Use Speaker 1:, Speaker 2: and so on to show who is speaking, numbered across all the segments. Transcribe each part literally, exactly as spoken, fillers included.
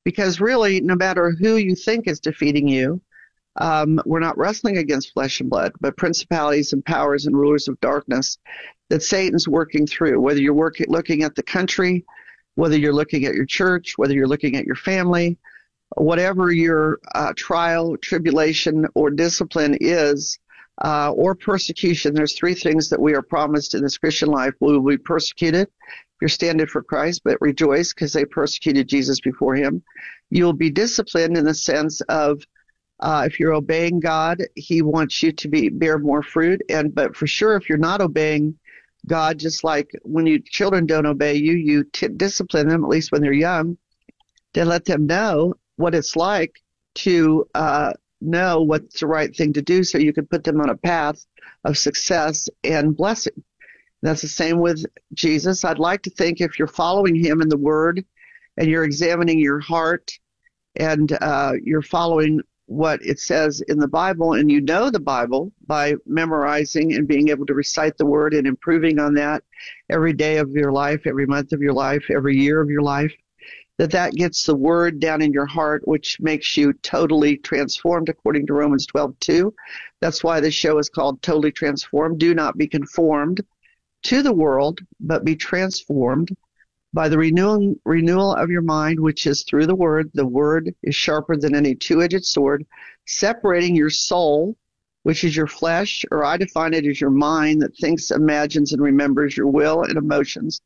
Speaker 1: Because really, no matter who you think is defeating you, um, we're not wrestling against flesh and blood, but principalities and powers and rulers of darkness that Satan's working through, whether you're working, looking at the country, whether you're looking at your church, whether you're looking at your family, whatever your uh, trial, tribulation, or discipline is, uh, or persecution. There's three things that we are promised in this Christian life. We will be persecuted if you're standing for Christ, but rejoice because they persecuted Jesus before him. You'll be disciplined in the sense of uh, if you're obeying God, he wants you to be bear more fruit. And but for sure, if you're not obeying God, just like when you children don't obey you, you t- discipline them, at least when they're young, then let them know what it's like to uh, know what's the right thing to do so you can put them on a path of success and blessing. That's the same with Jesus. I'd like to think if you're following him in the Word and you're examining your heart and uh, you're following what it says in the Bible, and you know the Bible by memorizing and being able to recite the Word and improving on that every day of your life, every month of your life, every year of your life, that that gets the Word down in your heart, which makes you totally transformed according to Romans twelve two. That's why this show is called Totally Transformed. Do not be conformed to the world, but be transformed by the renewal, renewal of your mind, which is through the Word. The Word is sharper than any two-edged sword, separating your soul, which is your flesh, or I define it as your mind that thinks, imagines, and remembers your will and emotions,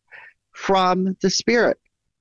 Speaker 1: from the Spirit.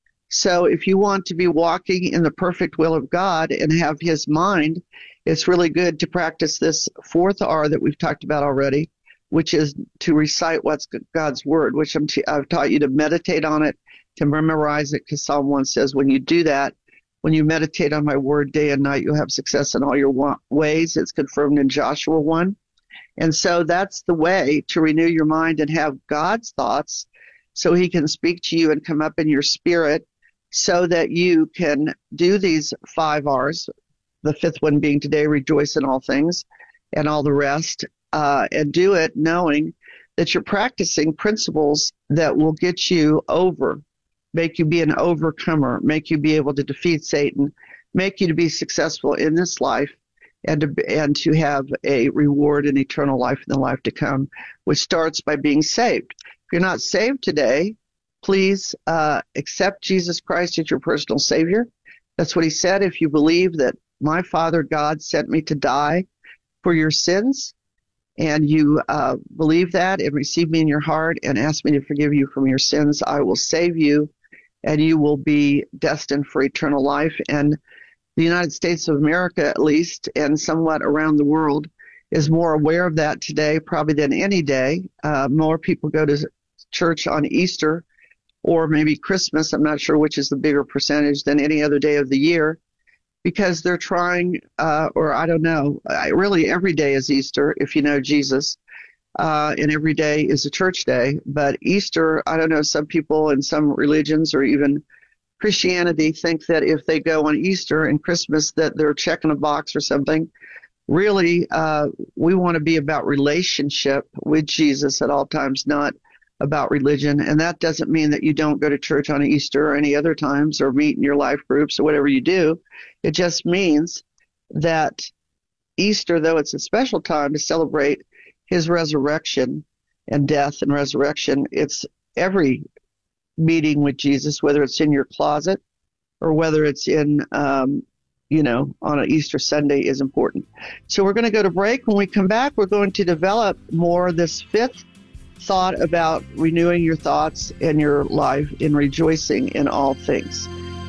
Speaker 1: So if you want to be walking in the perfect will of God and have his mind, it's really good to practice this fourth R that we've talked about already, which is to recite what's God's Word, which I'm t- I've taught you to meditate on it, to memorize it, because Psalm one says when you do that, when you meditate on my Word day and night, you'll have success in all your wa- ways. It's confirmed in Joshua one. And so that's the way to renew your mind and have God's thoughts so he can speak to you and come up in your spirit so that you can do these five R's, the fifth one being today, rejoice in all things, and all the rest, uh, and do it knowing that you're practicing principles that will get you over, make you be an overcomer, make you be able to defeat Satan, make you to be successful in this life, and to, and to have a reward in eternal life in the life to come, which starts by being saved. If you're not saved today, please uh, accept Jesus Christ as your personal Savior. That's what he said. If you believe that my Father God sent me to die for your sins, and you uh, believe that and receive me in your heart and ask me to forgive you from your sins, I will save you, and you will be destined for eternal life. And the United States of America, at least, and somewhat around the world, is more aware of that today probably than any day. Uh, more people go to church on Easter or maybe Christmas, I'm not sure which is the bigger percentage, than any other day of the year, because they're trying, uh, or I don't know, I, really every day is Easter if you know Jesus, uh, and every day is a church day. But Easter, I don't know, some people in some religions or even Christianity think that if they go on Easter and Christmas that they're checking a box or something. Really, uh, we want to be about relationship with Jesus at all times, not about religion. And that doesn't mean that you don't go to church on Easter or any other times or meet in your life groups or whatever you do. It just means that Easter, though it's a special time to celebrate his resurrection and death and resurrection, it's every meeting with Jesus, whether it's in your closet or whether it's in, um, you know, on an Easter Sunday, is important. So we're going to go to break. When we come back, we're going to develop more this fifth thought about renewing your thoughts and your life in rejoicing in all things.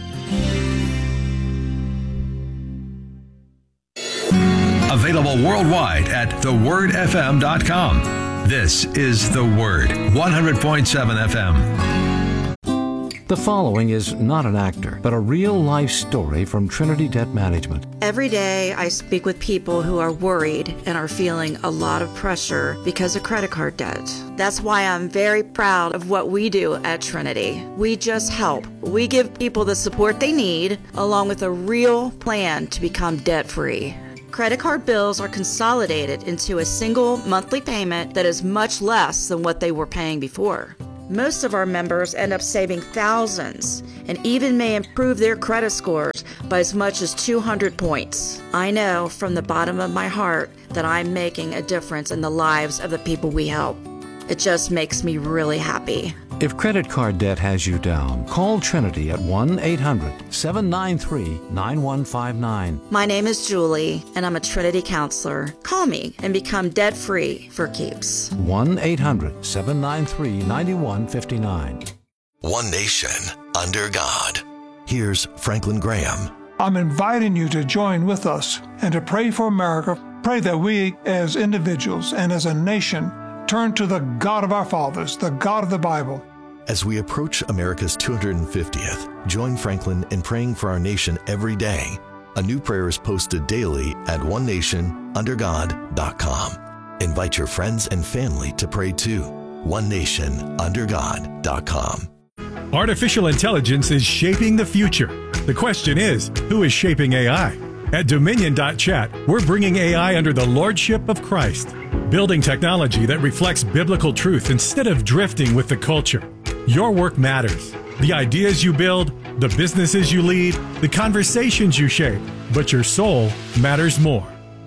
Speaker 2: Available worldwide at the word f m dot com. This is The Word, one hundred point seven F M.
Speaker 3: The following is not an actor, but a real-life story from Trinity Debt Management.
Speaker 4: Every day I speak with people who are worried and are feeling a lot of pressure because of credit card debt. That's why I'm very proud of what we do at Trinity. We just help. We give people the support they need, along with a real plan to become debt-free. Credit card bills are consolidated into a single monthly payment that is much less than what they were paying before. Most of our members end up saving thousands and even may improve their credit scores by as much as two hundred points. I know from the bottom of my heart that I'm making a difference in the lives of the people we help. It just makes me really happy.
Speaker 3: If credit card debt has you down, call Trinity at one eight hundred seven nine three nine one five nine.
Speaker 4: My name is Julie, and I'm a Trinity counselor. Call me and become debt-free for keeps.
Speaker 3: one eight hundred seven nine three nine one five nine.
Speaker 5: One nation under God. Here's Franklin Graham.
Speaker 6: I'm inviting you to join with us and to pray for America. Pray that we as individuals and as a nation turn to the God of our fathers, the God of the Bible.
Speaker 5: As we approach America's two hundred fiftieth, join Franklin in praying for our nation every day. A new prayer is posted daily at one nation under god dot com. Invite your friends and family to pray too. one nation under god dot com.
Speaker 7: Artificial intelligence is shaping the future. The question is, who is shaping A I? At Dominion dot chat, we're bringing A I under the lordship of Christ, building technology that reflects biblical truth instead of drifting with the culture. Your work matters. The ideas you build, the businesses you lead, the conversations you shape, but your soul matters more.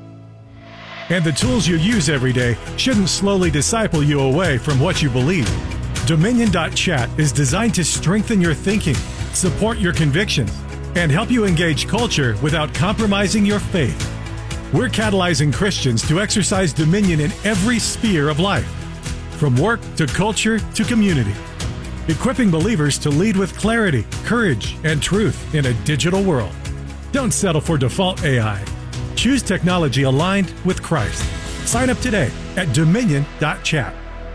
Speaker 7: And the tools you use every day shouldn't slowly disciple you away from what you believe. Dominion dot chat is designed to strengthen your thinking, support your convictions, and help you engage culture without compromising your faith. We're catalyzing Christians to exercise dominion in every sphere of life, from work to culture to community, equipping believers to lead with clarity, courage, and truth in a digital world. Don't settle for default A I. Choose technology aligned with Christ. Sign up today at Dominion dot chat.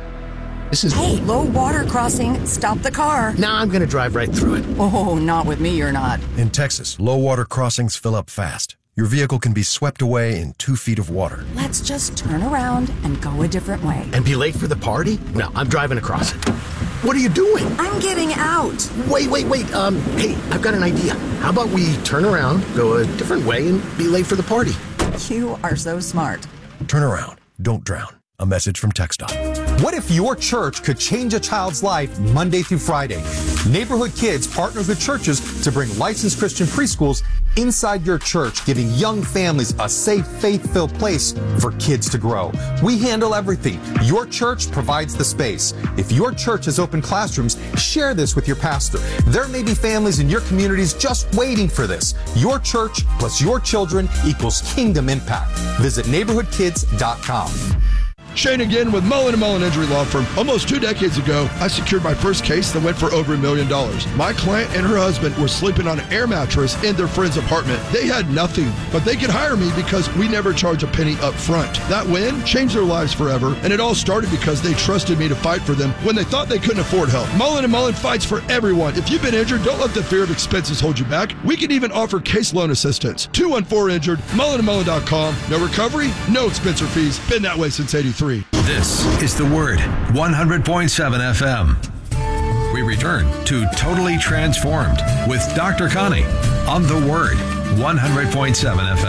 Speaker 8: This is
Speaker 9: Hey, low water crossing. Stop the car.
Speaker 8: Nah, I'm going to drive right through it.
Speaker 9: Oh, not with me, you're not.
Speaker 10: In Texas, low water crossings fill up fast. Your vehicle can be swept away in two feet of water.
Speaker 9: Let's just turn around and go a different way.
Speaker 8: And be late for the party? No, I'm driving across it. What are you doing?
Speaker 9: I'm getting out.
Speaker 8: Wait, wait, wait. Um, hey, I've got an idea. How about we turn around, go a different way, and be late for the party?
Speaker 9: You are so smart.
Speaker 10: Turn around. Don't drown. A message from TxDOT.
Speaker 11: What if your church could change a child's life Monday through Friday? Neighborhood Kids partners with churches to bring licensed Christian preschools inside your church, giving young families a safe, faith-filled place for kids to grow. We handle everything. Your church provides the space. If your church has open classrooms, share this with your pastor. There may be families in your communities just waiting for this. Your church plus your children equals kingdom impact. Visit neighborhood kids dot com.
Speaker 12: Shane again with Mullen and Mullen Injury Law Firm. Almost two decades ago, I secured my first case that went for over a million dollars. My client and her husband were sleeping on an air mattress in their friend's apartment. They had nothing, but they could hire me because we never charge a penny up front. That win changed their lives forever, and it all started because they trusted me to fight for them when they thought they couldn't afford help. Mullen and Mullen fights for everyone. If you've been injured, don't let the fear of expenses hold you back. We can even offer case loan assistance. two one four injured, mullen and mullen dot com. No recovery, no expense or fees. Been that way since eighty-three.
Speaker 2: This is The Word, one hundred point seven F M. We return to Totally Transformed with Doctor Connie on The Word, one hundred point seven F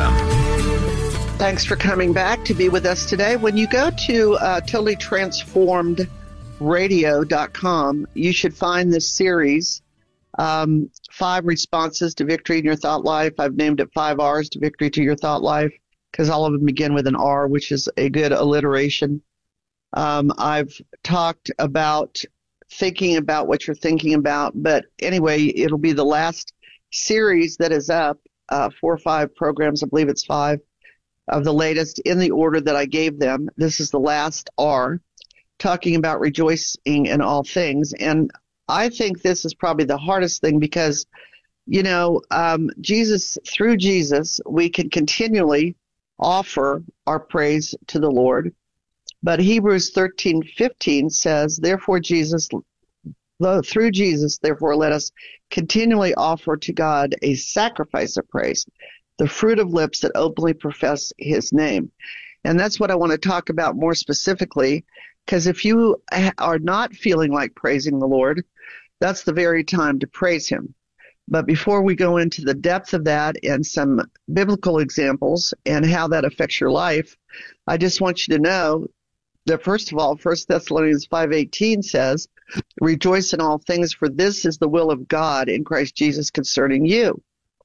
Speaker 2: M.
Speaker 1: Thanks for coming back to be with us today. When you go to uh, totally transformed radio dot com, you should find this series, um, Five Responses to Victory in Your Thought Life. I've named it Five R's to Victory to Your Thought Life because all of them begin with an R, which is a good alliteration. Um, I've talked about thinking about what you're thinking about, but anyway, it'll be the last series that is up, uh, four or five programs, I believe it's five, of the latest in the order that I gave them. This is the last R, talking about rejoicing in all things. And I think this is probably the hardest thing because, you know, um, Jesus, through Jesus, we can continually offer our praise to the Lord. But Hebrews thirteen fifteen says, therefore Jesus, through Jesus, therefore let us continually offer to God a sacrifice of praise, the fruit of lips that openly profess his name. And that's what I want to talk about more specifically, because if you are not feeling like praising the Lord, that's the very time to praise him. But before we go into the depth of that and some biblical examples and how that affects your life, I just want you to know that, first of all, First Thessalonians five eighteen says, Rejoice in all things, for this is the will of God in Christ Jesus concerning you.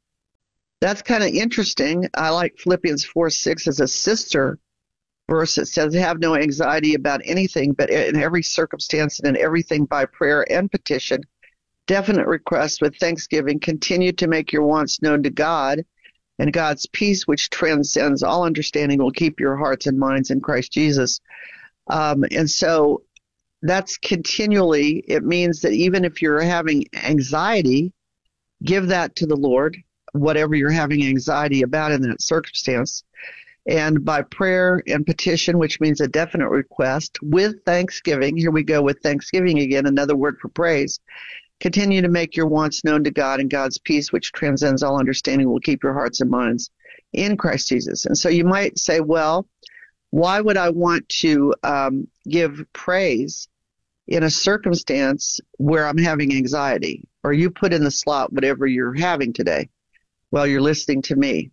Speaker 1: That's kind of interesting. I like Philippians four six as a sister verse. It says, have no anxiety about anything, but in every circumstance and in everything by prayer and petition, definite requests with thanksgiving, continue to make your wants known to God, and God's peace, which transcends all understanding, will keep your hearts and minds in Christ Jesus. Um, and so that's continually, it means that even if you're having anxiety, give that to the Lord, whatever you're having anxiety about in that circumstance. And by prayer and petition, which means a definite request, with thanksgiving, here we go with thanksgiving again, another word for praise, continue to make your wants known to God, and God's peace, which transcends all understanding, will keep your hearts and minds in Christ Jesus. And so you might say, well, why would I want to um, give praise in a circumstance where I'm having anxiety? Or you put in the slot whatever you're having today while you're listening to me.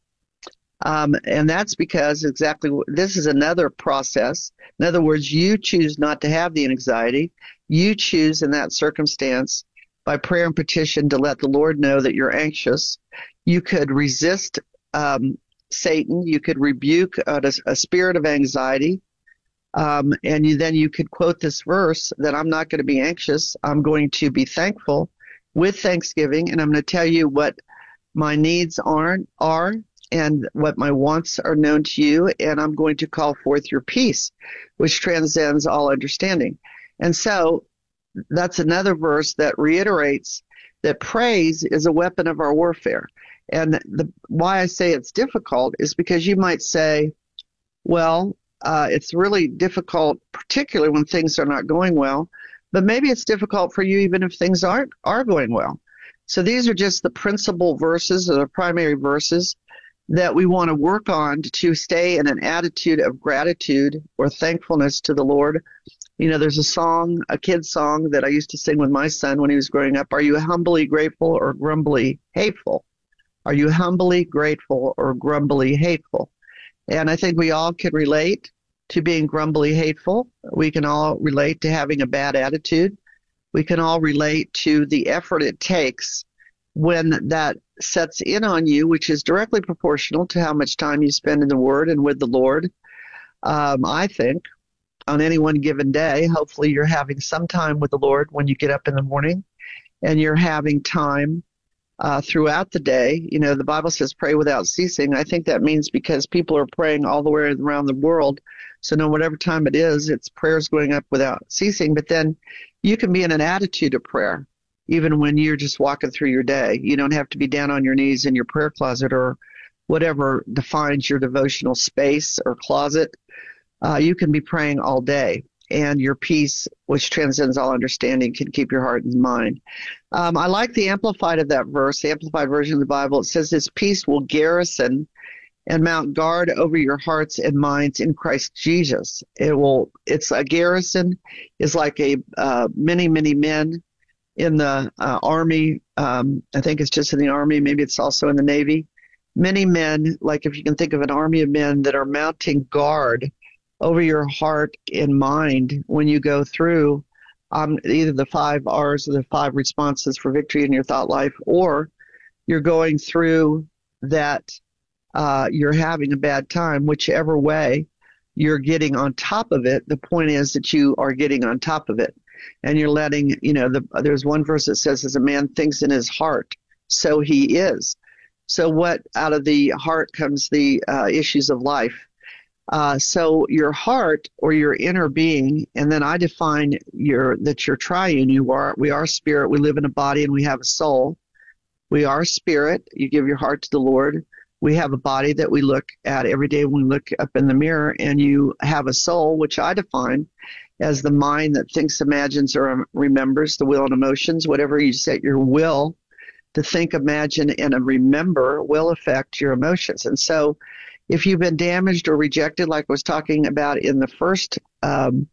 Speaker 1: Um, and that's because exactly this is another process. In other words, you choose not to have the anxiety. You choose in that circumstance by prayer and petition to let the Lord know that you're anxious. You could resist um, Satan. You could rebuke a, a spirit of anxiety. Um, and you, then you could quote this verse that I'm not going to be anxious. I'm going to be thankful with thanksgiving. And I'm going to tell you what my needs are, are and what my wants are known to you. And I'm going to call forth your peace, which transcends all understanding. And so that's another verse that reiterates that praise is a weapon of our warfare. And the, why I say it's difficult is because you might say, well, uh, it's really difficult, particularly when things are not going well, but maybe it's difficult for you even if things aren't are going well. So these are just the principal verses or the primary verses that we want to work on to stay in an attitude of gratitude or thankfulness to the Lord. You know, there's a song, a kid's song that I used to sing with my son when he was growing up. Are you humbly grateful or grumbly hateful? Are you humbly grateful or grumbly hateful? And I think we all can relate to being grumbly hateful. We can all relate to having a bad attitude. We can all relate to the effort it takes when that sets in on you, which is directly proportional to how much time you spend in the Word and with the Lord. Um, I think on any one given day, hopefully you're having some time with the Lord when you get up in the morning, and you're having time uh, throughout the day. You know, the Bible says pray without ceasing. I think that means because people are praying all the way around the world. So no, whatever time it is, it's prayers going up without ceasing. But then you can be in an attitude of prayer, even when you're just walking through your day. You don't have to be down on your knees in your prayer closet or whatever defines your devotional space or closet. Uh, you can be praying all day, and your peace, which transcends all understanding, can keep your heart and mind. Um, I like the Amplified of that verse, the Amplified version of the Bible. It says, his peace will garrison and mount guard over your hearts and minds in Christ Jesus. It will. It's a garrison is like a uh, many, many men in the uh, Army. Um, I think it's just in the Army. Maybe it's also in the Navy. Many men, like if you can think of an army of men that are mounting guard over your heart and mind when you go through um, either the five R's or the five responses for victory in your thought life, or you're going through that uh, you're having a bad time, whichever way you're getting on top of it. The point is that you are getting on top of it, and you're letting, you know, the, there's one verse that says, as a man thinks in his heart, so he is. So what out of the heart comes the uh, issues of life. Uh, so your heart or your inner being, and then I define your that you're triune. You are, we are spirit. We live in a body and we have a soul. We are spirit. You give your heart to the Lord. We have a body that we look at every day when we look up in the mirror, and you have a soul, which I define as the mind that thinks, imagines, or remembers, the will and emotions. Whatever you set your will to think, imagine, and remember will affect your emotions. And so if you've been damaged or rejected, like I was talking about in the first um,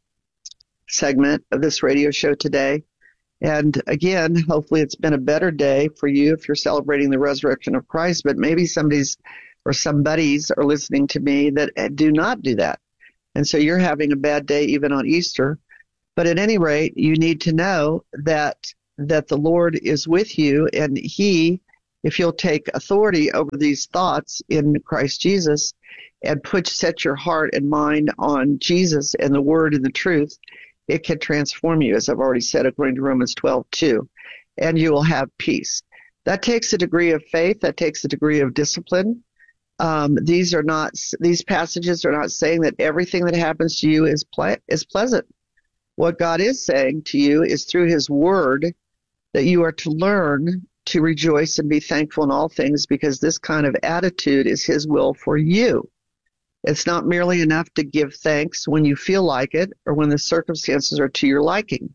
Speaker 1: segment of this radio show today, and again, hopefully it's been a better day for you if you're celebrating the resurrection of Christ, but maybe somebody's or somebody's are listening to me that do not do that. And so you're having a bad day even on Easter. But at any rate, you need to know that that the Lord is with you, and he, if you'll take authority over these thoughts in Christ Jesus and put set your heart and mind on Jesus and the Word and the truth, it can transform you, as I've already said, according to Romans twelve two, and you will have peace. That takes a degree of faith. That takes a degree of discipline. Um, these are not; these passages are not saying that everything that happens to you is ple- is pleasant. What God is saying to you is through His Word that you are to learn to rejoice and be thankful in all things, because this kind of attitude is His will for you. It's not merely enough to give thanks when you feel like it or when the circumstances are to your liking.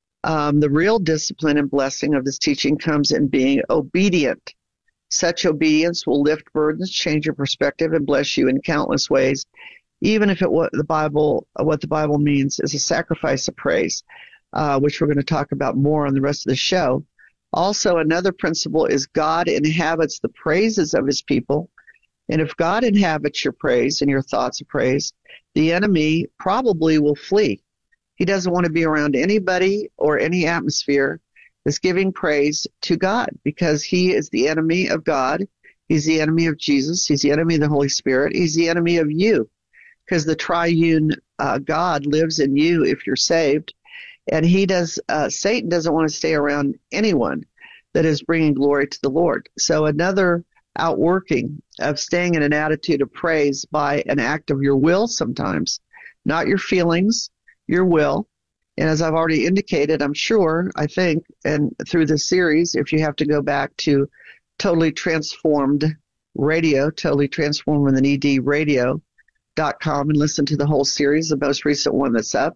Speaker 1: Um, the real discipline and blessing of this teaching comes in being obedient. Such obedience will lift burdens, change your perspective, and bless you in countless ways, even if it what the Bible what the Bible means is a sacrifice of praise, uh, which we're going to talk about more on the rest of the show. Also, another principle is God inhabits the praises of His people. And if God inhabits your praise and your thoughts of praise, the enemy probably will flee. He doesn't want to be around anybody or any atmosphere that's giving praise to God, because he is the enemy of God. He's the enemy of Jesus. He's the enemy of the Holy Spirit. He's the enemy of you, because the triune uh, God lives in you if you're saved. And he does. Uh, Satan doesn't want to stay around anyone that is bringing glory to the Lord. So another outworking of staying in an attitude of praise by an act of your will sometimes, not your feelings, your will. And as I've already indicated, I'm sure, I think, and through this series, if you have to go back to Totally Transformed Radio, Totally Transformed with an E D radio dot com, and listen to the whole series, the most recent one that's up.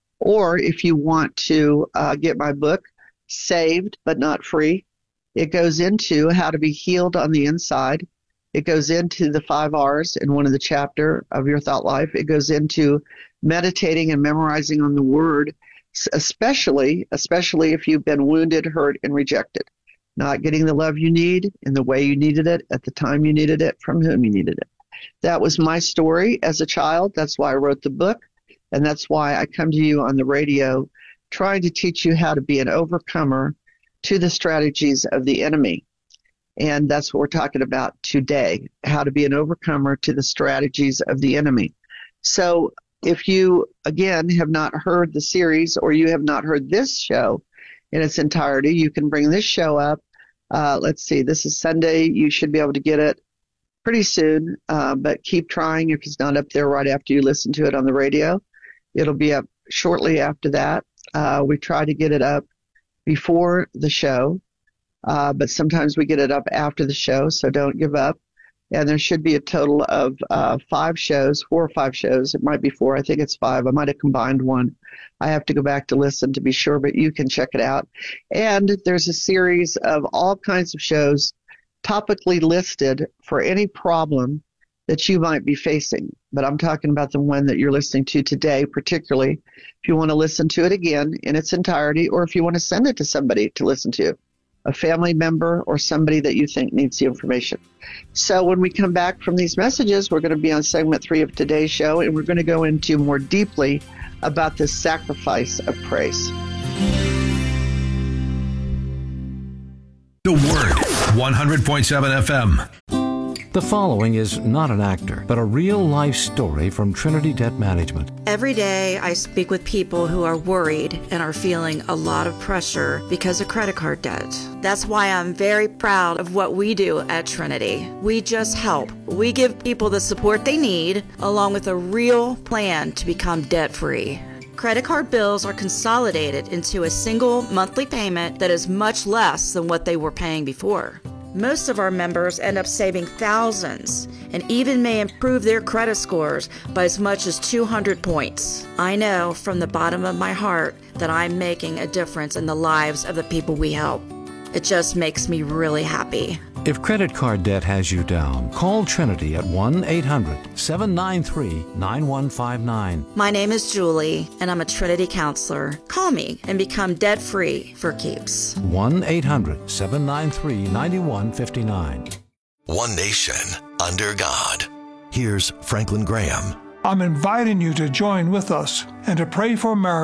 Speaker 1: Or if you want to uh, get my book, Saved But Not Free, it goes into how to be healed on the inside. It goes into the five R's in one of the chapter of your thought life. It goes into meditating and memorizing on the Word, especially, especially if you've been wounded, hurt, and rejected. Not getting the love you need in the way you needed it, at the time you needed it, from whom you needed it. That was my story as a child. That's why I wrote the book. And that's why I come to you on the radio trying to teach you how to be an overcomer to the strategies of the enemy. And that's what we're talking about today, how to be an overcomer to the strategies of the enemy. So if you, again, have not heard the series, or you have not heard this show in its entirety, you can bring this show up. Uh, let's see, this is Sunday. You should be able to get it pretty soon, uh, but keep trying. If it's not up there right after you listen to it on the radio, it'll be up shortly after that. Uh, we try to get it up before the show, uh, but sometimes we get it up after the show, so don't give up. And there should be a total of uh, five shows, four or five shows. It might be four. I think it's five. I might have combined one. I have to go back to listen to be sure, but you can check it out. And there's a series of all kinds of shows topically listed for any problem that you might be facing. But I'm talking about the one that you're listening to today, particularly if you want to listen to it again in its entirety, or if you want to send it to somebody to listen to, a family member or somebody that you think needs the information. So when we come back from these messages, we're going to be on segment three of today's show, and we're going to go into more deeply about this sacrifice of praise.
Speaker 2: The Word, one hundred point seven F M.
Speaker 3: The following is not an actor, but a real-life story from Trinity Debt Management.
Speaker 4: Every day I speak with people who are worried and are feeling a lot of pressure because of credit card debt. That's why I'm very proud of what we do at Trinity. We just help. We give people the support they need, along with a real plan to become debt-free. Credit card bills are consolidated into a single monthly payment that is much less than what they were paying before. Most of our members end up saving thousands and even may improve their credit scores by as much as two hundred points. I know from the bottom of my heart that I'm making a difference in the lives of the people we help. It just makes me really happy.
Speaker 3: If credit card debt has you down, call Trinity at one eight hundred seven nine three nine one five nine.
Speaker 4: My name is Julie, and I'm a Trinity counselor. Call me and become debt-free for keeps.
Speaker 3: one eight hundred seven nine three nine one five nine.
Speaker 5: One nation under God. Here's Franklin Graham.
Speaker 6: I'm inviting you to join with us and to pray for America.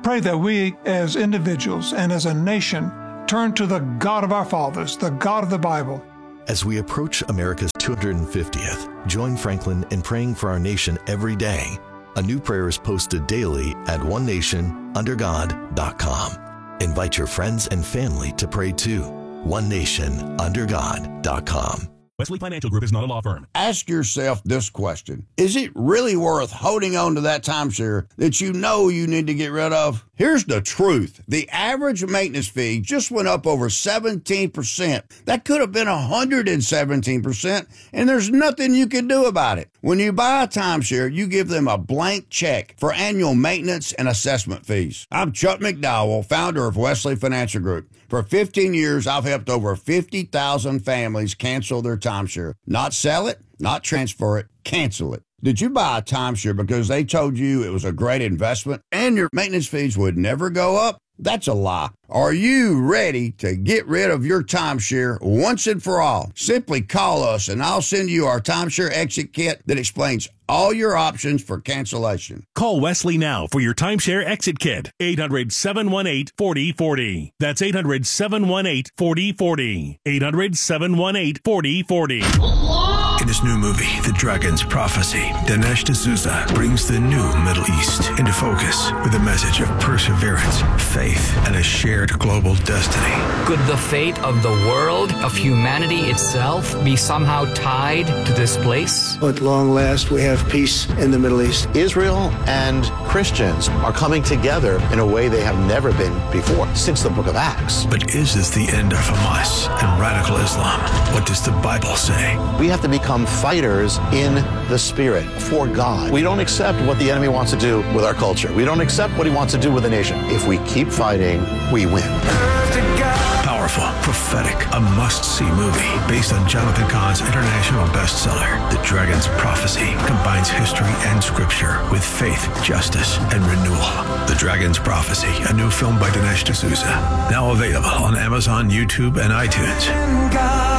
Speaker 6: Pray that we as individuals and as a nation turn to the God of our fathers, the God of the Bible.
Speaker 5: As we approach America's two hundred fiftieth, join Franklin in praying for our nation every day. A new prayer is posted daily at one nation under god dot com. Invite your friends and family to pray too. one nation under god dot com.
Speaker 13: Wesley Financial Group is not a law firm. Ask yourself this question. Is it really worth holding on to that timeshare that you know you need to get rid of? Here's the truth. The average maintenance fee just went up over seventeen percent. That could have been one hundred seventeen percent, and there's nothing you can do about it. When you buy a timeshare, you give them a blank check for annual maintenance and assessment fees. I'm Chuck McDowell, founder of Wesley Financial Group. For fifteen years, I've helped over fifty thousand families cancel their timeshare. Not sell it, not transfer it, cancel it. Did you buy a timeshare because they told you it was a great investment and your maintenance fees would never go up? That's a lie. Are you ready to get rid of your timeshare once and for all? Simply call us and I'll send you our timeshare exit kit that explains all your options for cancellation.
Speaker 7: Call Wesley now for your timeshare exit kit. eight hundred, seven one eight, four oh four oh. That's eight hundred, seven one eight, four oh four oh. eight hundred, seven one eight, four oh four oh.
Speaker 2: In his new movie, The Dragon's Prophecy, Dinesh D'Souza brings the new Middle East into focus with a message of perseverance, faith, and a shared global destiny.
Speaker 14: Could the fate of the world, of humanity itself, be somehow tied to this place?
Speaker 15: At long last, we have peace in the Middle East.
Speaker 16: Israel and Christians are coming together in a way they have never been before since the book of Acts.
Speaker 2: But is this the end of Hamas and radical Islam? What does the Bible say?
Speaker 16: We have to become fighters in the spirit for God. We don't accept what the enemy wants to do with our culture. We don't accept what he wants to do with the nation. If we keep fighting, we win.
Speaker 2: Powerful, prophetic, a must-see movie based on Jonathan Cahn's international bestseller, The Dragon's Prophecy, combines history and scripture with faith, justice, and renewal. The Dragon's Prophecy, a new film by Dinesh D'Souza, now available on Amazon, YouTube, and iTunes.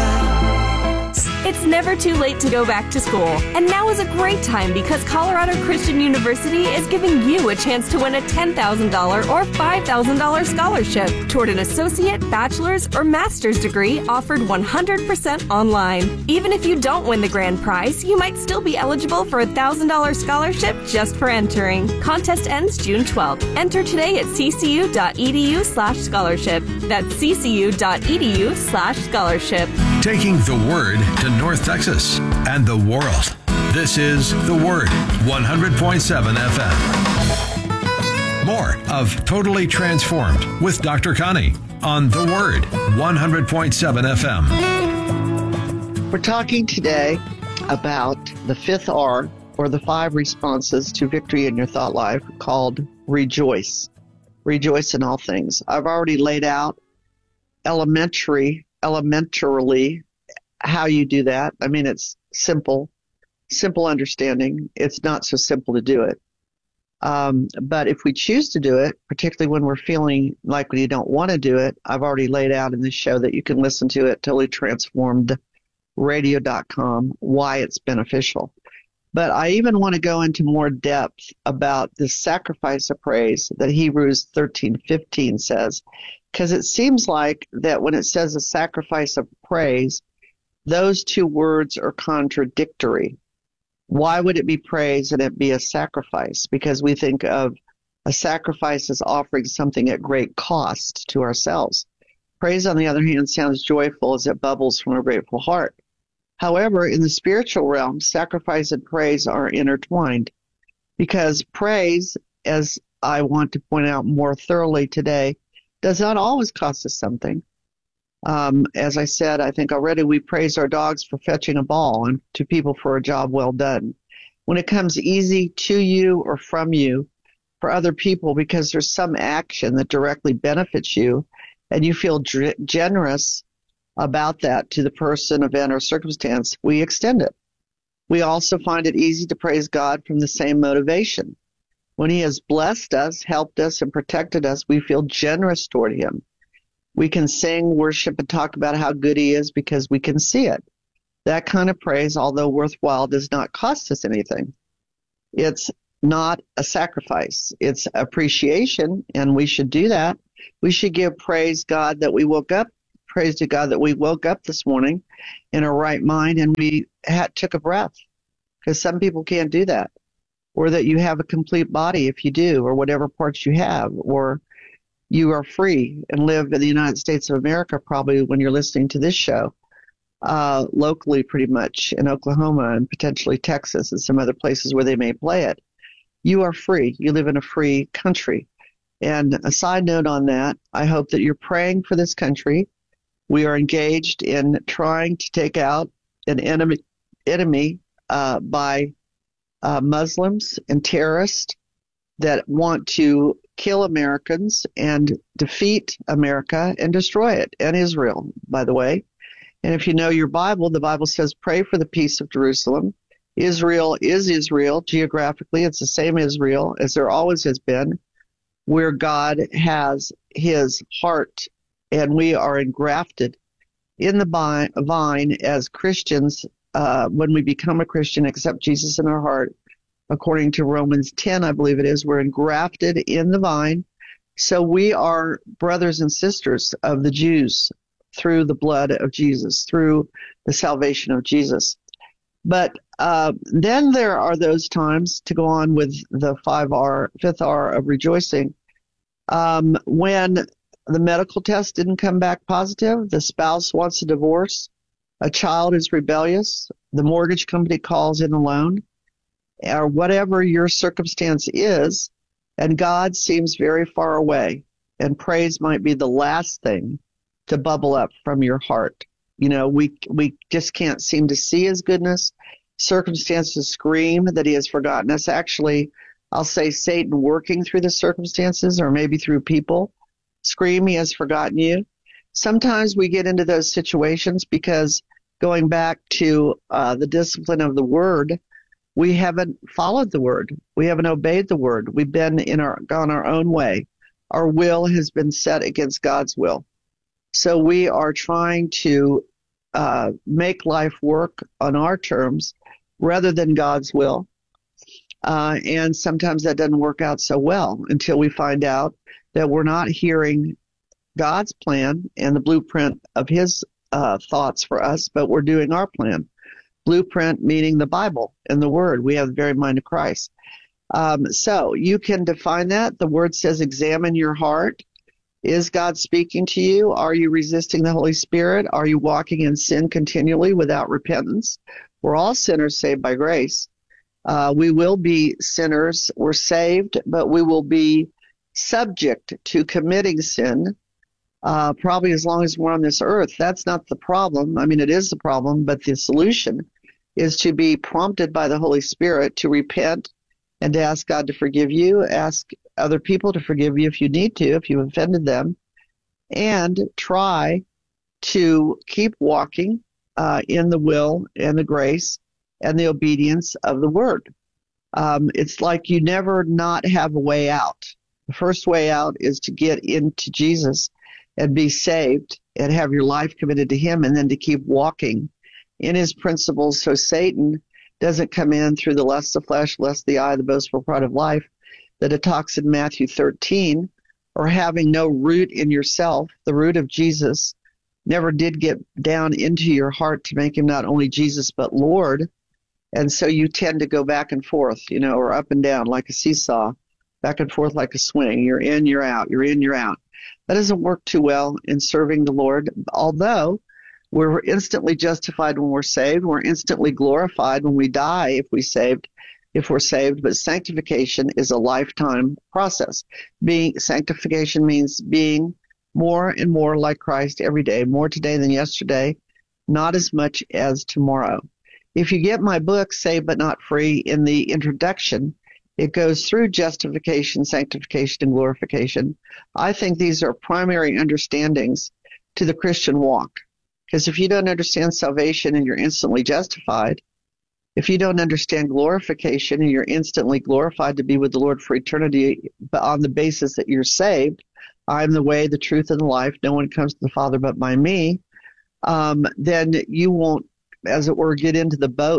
Speaker 17: It's never too late to go back to school, and now is a great time because Colorado Christian University is giving you a chance to win a ten thousand dollars or five thousand dollars scholarship toward an associate, bachelor's, or master's degree offered one hundred percent online. Even if you don't win the grand prize, you might still be eligible for a one thousand dollars scholarship just for entering. Contest ends June twelfth. Enter today at ccu.edu slash scholarship. That's ccu.edu slash scholarship.
Speaker 2: Taking the Word to North Texas and the world. This is The Word, one hundred point seven F M. More of Totally Transformed with Doctor Connie on The Word, one hundred point seven F M.
Speaker 1: We're talking today about the fifth R, or the five responses to victory in your thought life, called rejoice. Rejoice in all things. I've already laid out elementary, elementarily how you do that. I mean, it's simple, simple understanding. It's not so simple to do it. Um, but if we choose to do it, particularly when we're feeling like we don't want to do it, I've already laid out in this show that you can listen to it, totally transformed radio dot com, why it's beneficial. But I even want to go into more depth about the sacrifice of praise that Hebrews thirteen fifteen says, because it seems like that when it says a sacrifice of praise, those two words are contradictory. Why would it be praise and it be a sacrifice? Because we think of a sacrifice as offering something at great cost to ourselves. Praise, on the other hand, sounds joyful as it bubbles from a grateful heart. However, in the spiritual realm, sacrifice and praise are intertwined, because praise, as I want to point out more thoroughly today, does not always cost us something. Um, as I said, I think already we praise our dogs for fetching a ball and to people for a job well done. When it comes easy to you or from you for other people because there's some action that directly benefits you and you feel dr- generous about that to the person, event, or circumstance, we extend it. We also find it easy to praise God from the same motivation. When he has blessed us, helped us, and protected us, we feel generous toward him. We can sing, worship, and talk about how good he is because we can see it. That kind of praise, although worthwhile, does not cost us anything. It's not a sacrifice. It's appreciation, and we should do that. We should give praise God that we woke up, praise to God that we woke up this morning in our right mind and we had, took a breath, because some people can't do that, or that you have a complete body if you do, or whatever parts you have, or you are free and live in the United States of America probably when you're listening to this show, uh, locally pretty much in Oklahoma and potentially Texas and some other places where they may play it. You are free. You live in a free country. And a side note on that, I hope that you're praying for this country. We are engaged in trying to take out an enemy, enemy uh, by uh, Muslims and terrorists that want to kill Americans and defeat America and destroy it, and Israel, by the way. And if you know your Bible, the Bible says pray for the peace of Jerusalem. Israel is Israel. Geographically, it's the same Israel as there always has been, where God has his heart, and we are engrafted in the vine as Christians uh, when we become a Christian, accept Jesus in our heart. According to Romans ten, I believe it is, we're engrafted in the vine. So we are brothers and sisters of the Jews through the blood of Jesus, through the salvation of Jesus. But uh, then there are those times, to go on with the five R, fifth R of rejoicing, um, when the medical test didn't come back positive, the spouse wants a divorce, a child is rebellious, the mortgage company calls in a loan, or whatever your circumstance is, and God seems very far away, and praise might be the last thing to bubble up from your heart. You know, we we just can't seem to see his goodness. Circumstances scream that he has forgotten us. Actually, I'll say Satan working through the circumstances, or maybe through people, scream he has forgotten you. Sometimes we get into those situations because, going back to uh, the discipline of the word, we haven't followed the word. We haven't obeyed the word. We've been in our gone our own way. Our will has been set against God's will. So we are trying to uh, make life work on our terms rather than God's will. Uh, and sometimes that doesn't work out so well until we find out that we're not hearing God's plan and the blueprint of his uh, thoughts for us, but we're doing our plan. Blueprint meaning the Bible and the Word. We have the very mind of Christ. Um, so you can define that. The Word says examine your heart. Is God speaking to you? Are you resisting the Holy Spirit? Are you walking in sin continually without repentance? We're all sinners saved by grace. Uh, we will be sinners. We're saved, but we will be subject to committing sin uh, probably as long as we're on this earth. That's not the problem. I mean, it is the problem, but the solution is to be prompted by the Holy Spirit to repent and to ask God to forgive you, ask other people to forgive you if you need to, if you've offended them, and try to keep walking uh, in the will and the grace and the obedience of the Word. Um, it's like you never not have a way out. The first way out is to get into Jesus and be saved and have your life committed to him, and then to keep walking in his principles so Satan doesn't come in through the lust of the flesh, lust of the eye, the boastful pride of life, that it talks in Matthew thirteen, or having no root in yourself. The root of Jesus never did get down into your heart to make him not only Jesus but Lord, and so you tend to go back and forth, you know, or up and down like a seesaw, back and forth like a swing. You're in, you're out, you're in, you're out. That doesn't work too well in serving the Lord, although we're instantly justified when we're saved. We're instantly glorified when we die if we saved, if we're saved. But sanctification is a lifetime process. Being sanctification means being more and more like Christ every day, more today than yesterday, not as much as tomorrow. If you get my book, Saved But Not Free, in the introduction, it goes through justification, sanctification, and glorification. I think these are primary understandings to the Christian walk. Because if you don't understand salvation and you're instantly justified, if you don't understand glorification and you're instantly glorified to be with the Lord for eternity on the basis that you're saved, I'm the way, the truth, and the life, no one comes to the Father but by me, um, then you won't, as it were, get into the boat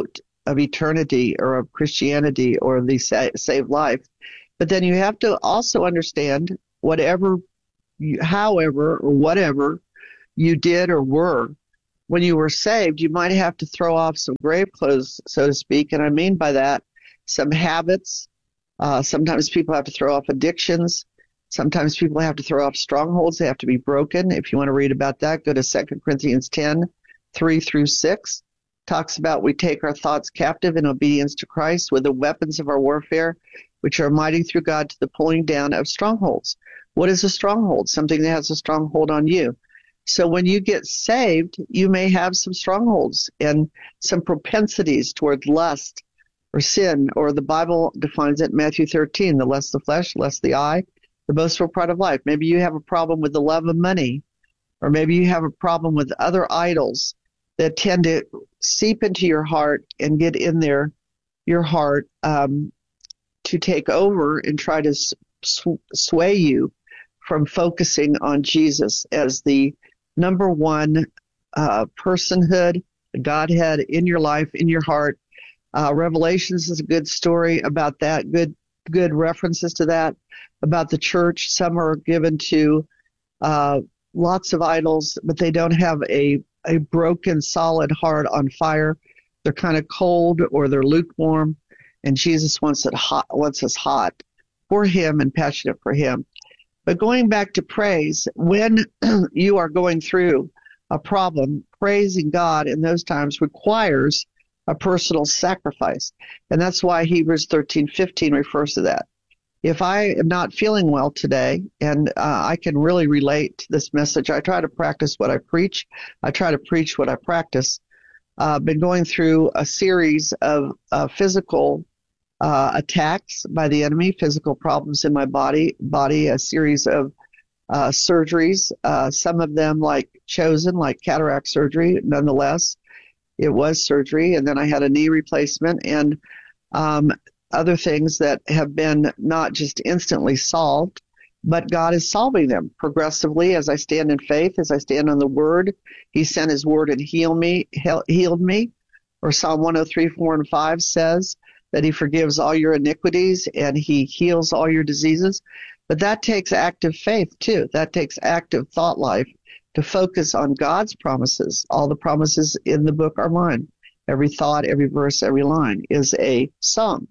Speaker 1: of eternity or of Christianity or the sa- saved life. But then you have to also understand whatever, you, however, or whatever you did or were when you were saved, you might have to throw off some grave clothes, so to speak. And I mean by that, some habits. Uh, sometimes people have to throw off addictions. Sometimes people have to throw off strongholds. They have to be broken. If you want to read about that, go to Second Corinthians ten, three through six. Talks about we take our thoughts captive in obedience to Christ with the weapons of our warfare, which are mighty through God to the pulling down of strongholds. What is a stronghold? Something that has a stronghold on you. So when you get saved, you may have some strongholds and some propensities toward lust or sin, or the Bible defines it in Matthew thirteen, the lust of the flesh, lust of the eye, the boastful pride of life. Maybe you have a problem with the love of money, or maybe you have a problem with other idols that tend to seep into your heart and get in there, your heart, um, to take over and try to sw- sway you from focusing on Jesus as the number one uh, personhood, Godhead in your life, in your heart. Uh, Revelations is a good story about that, good good references to that, about the church. Some are given to uh, lots of idols, but they don't have a, a broken, solid heart on fire. They're kind of cold or they're lukewarm, and Jesus wants it hot, wants us hot for him and passionate for him. But going back to praise, when you are going through a problem, praising God in those times requires a personal sacrifice. And that's why Hebrews thirteen fifteen refers to that. If I am not feeling well today, and uh, I can really relate to this message, I try to practice what I preach. I try to preach what I practice. I've uh, been going through a series of uh, physical uh, attacks by the enemy, physical problems in my body, body, a series of uh, surgeries, uh, some of them like chosen, like cataract surgery. Nonetheless, it was surgery. And then I had a knee replacement and um, other things that have been not just instantly solved, but God is solving them progressively as I stand in faith, as I stand on the Word. He sent His Word and healed me, healed me. Or Psalm one oh three, four, and five says that He forgives all your iniquities and He heals all your diseases. But that takes active faith, too. That takes active thought life to focus on God's promises. All the promises in the book are mine. Every thought, every verse, every line is a song.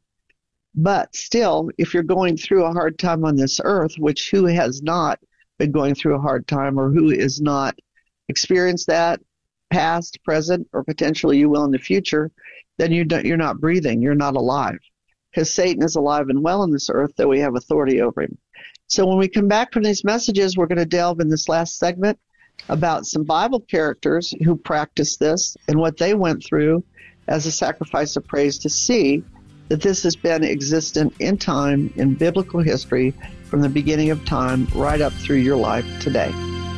Speaker 1: But still, if you're going through a hard time on this earth, which who has not been going through a hard time, or who is not experienced that, past, present, or potentially you will in the future, then you don't, you're not breathing, you're not alive. Because Satan is alive and well on this earth, though we have authority over him. So when we come back from these messages, we're going to delve in this last segment about some Bible characters who practiced this and what they went through as a sacrifice of praise, to see that this has been existent in time, in biblical history, from the beginning of time right up through your life today.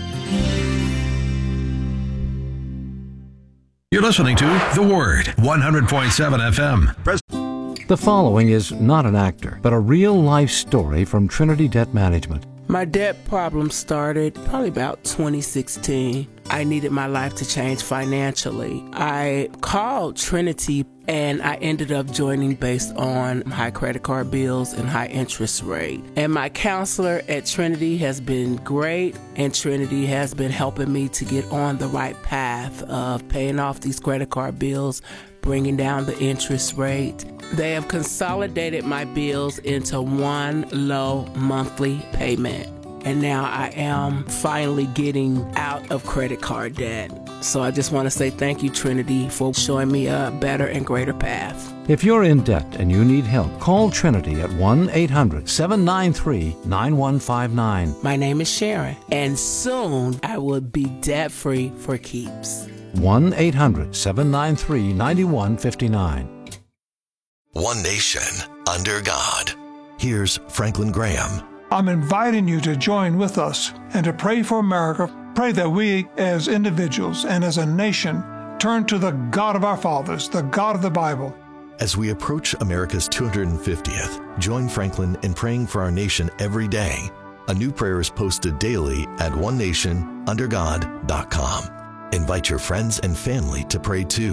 Speaker 2: You're listening to The Word, one hundred point seven F M.
Speaker 3: The following is not an actor, but a real-life story from Trinity Debt Management.
Speaker 18: My debt problem started probably about twenty sixteen. I needed my life to change financially. I called Trinity and I ended up joining based on high credit card bills and high interest rate. And my counselor at Trinity has been great, and Trinity has been helping me to get on the right path of paying off these credit card bills, bringing down the interest rate. They have consolidated my bills into one low monthly payment. And now I am finally getting out of credit card debt. So I just want to say thank you, Trinity, for showing me a better and greater path.
Speaker 3: If you're in debt and you need help, call Trinity at one eight hundred, seven nine three, nine one five nine.
Speaker 18: My name is Sharon, and soon I will be debt-free for keeps.
Speaker 3: one eight hundred, seven nine three, nine one five nine.
Speaker 5: One nation under God. Here's Franklin Graham.
Speaker 6: I'm inviting you to join with us and to pray for America. Pray that we as individuals and as a nation turn to the God of our fathers, the God of the Bible.
Speaker 5: As we approach America's two hundred fiftieth, join Franklin in praying for our nation every day. A new prayer is posted daily at one nation under god dot com. Invite your friends and family to pray too.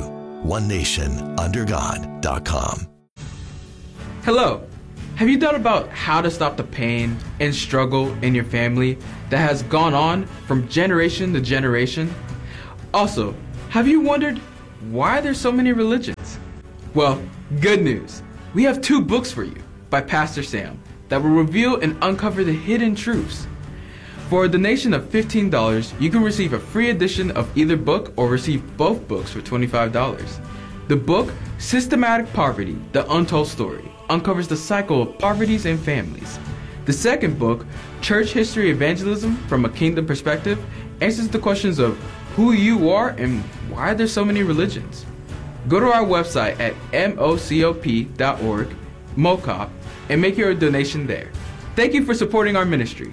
Speaker 5: one nation under god dot com.
Speaker 19: Hello. Have you thought about how to stop the pain and struggle in your family that has gone on from generation to generation? Also, have you wondered why there's so many religions? Well, good news. We have two books for you by Pastor Sam that will reveal and uncover the hidden truths. For a donation of fifteen dollars, you can receive a free edition of either book or receive both books for twenty-five dollars. The book, Systematic Poverty, The Untold Story, uncovers the cycle of poverties and families. The second book, Church History Evangelism from a Kingdom Perspective, answers the questions of who you are and why there's so many religions. Go to our website at mocop dot org, MOCOP, and make your donation there. Thank you for supporting our ministry.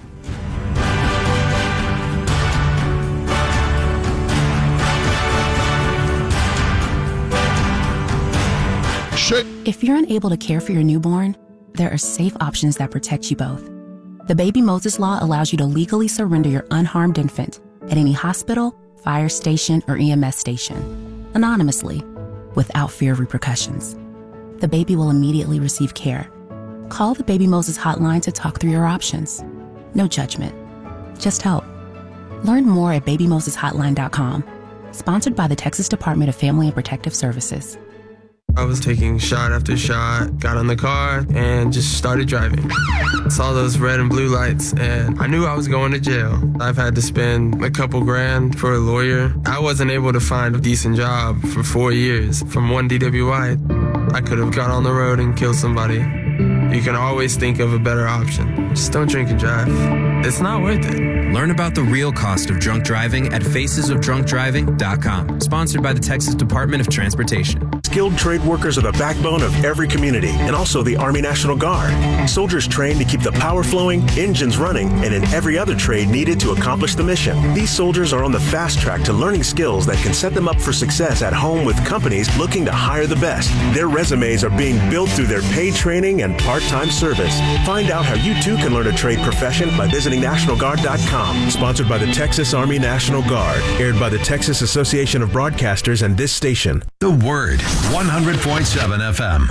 Speaker 20: If you're unable to care for your newborn, there are safe options that protect you both. The Baby Moses Law allows you to legally surrender your unharmed infant at any hospital, fire station, or E M S station, anonymously, without fear of repercussions. The baby will immediately receive care. Call the Baby Moses hotline to talk through your options. No judgment, just help. Learn more at baby moses hotline dot com. Sponsored by the Texas Department of Family and Protective Services.
Speaker 21: I was taking shot after shot, got on the car, and just started driving. Saw those red and blue lights, and I knew I was going to jail. I've had to spend a couple grand for a lawyer. I wasn't able to find a decent job for four years. From one D W I, I could have got on the road and killed somebody. You can always think of a better option. Just don't drink and drive. It's not worth it.
Speaker 22: Learn about the real cost of drunk driving at faces of drunk driving dot com. Sponsored by the Texas Department of Transportation.
Speaker 23: Skilled trade workers are the backbone of every community and also the Army National Guard. Soldiers trained to keep the power flowing, engines running, and in every other trade needed to accomplish the mission. These soldiers are on the fast track to learning skills that can set them up for success at home with companies looking to hire the best. Their resumes are being built through their paid training and part-time service. Find out how you too can learn a trade profession by visiting national guard dot com. Sponsored by the Texas Army National Guard. Aired by the Texas Association of Broadcasters and this station.
Speaker 2: The Word, one hundred point seven F M.